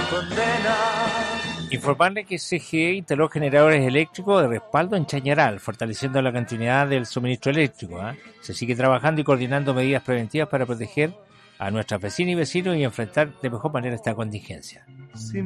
Informarle que CGE instaló generadores eléctricos de respaldo en Chañaral, fortaleciendo la continuidad del suministro eléctrico. Se sigue trabajando y coordinando medidas preventivas para proteger a nuestras vecinas y vecinos y enfrentar de mejor manera esta contingencia.